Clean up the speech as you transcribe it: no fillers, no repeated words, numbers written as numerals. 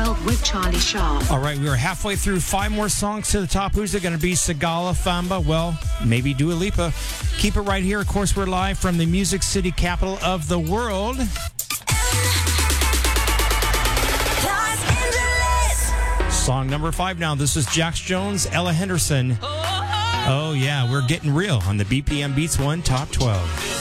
World with Charlie Sharp. All right, we are halfway through 5 more songs to the top. Who's it going to be? Sigala, Famba? Well, maybe Dua Lipa. Keep it right here. Of course, we're live from the Music City capital of the world. Song number 5 now. This is Jax Jones, Ella Henderson. Oh, yeah, we're getting real on the BPM Beats 1 Top 12.